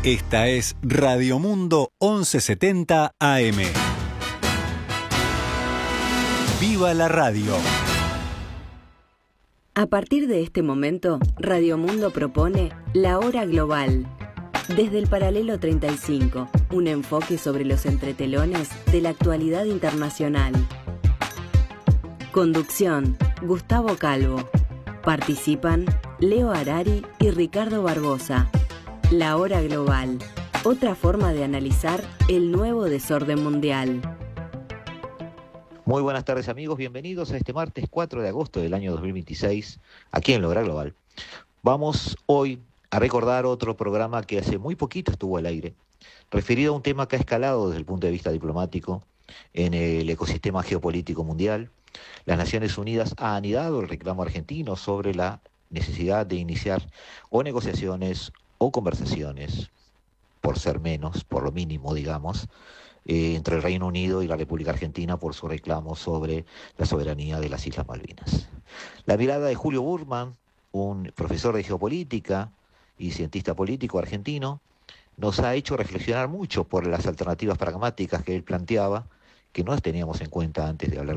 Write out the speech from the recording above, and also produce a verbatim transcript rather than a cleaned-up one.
Esta es Radio Mundo once setenta A M. ¡Viva la radio! A partir de este momento, Radio Mundo propone La Hora Global. Desde el paralelo treinta y cinco, un enfoque sobre los entretelones de la actualidad internacional. Conducción, Gustavo Calvo. Participan Leo Harari y Ricardo Barbosa. La Hora Global, otra forma de analizar el nuevo desorden mundial. Muy buenas tardes, amigos, bienvenidos a este martes cuatro de agosto del año dos mil veintiséis, aquí en La Hora Global. Vamos hoy a recordar otro programa que hace muy poquito estuvo al aire, referido a un tema que ha escalado desde el punto de vista diplomático en el ecosistema geopolítico mundial. Las Naciones Unidas ha anidado el reclamo argentino sobre la necesidad de iniciar o negociaciones o conversaciones, por ser menos, por lo mínimo, digamos, eh, entre el Reino Unido y la República Argentina por su reclamo sobre la soberanía de las Islas Malvinas. La mirada de Julio Burman, un profesor de geopolítica y cientista político argentino, nos ha hecho reflexionar mucho por las alternativas pragmáticas que él planteaba, que no las teníamos en cuenta antes de hablar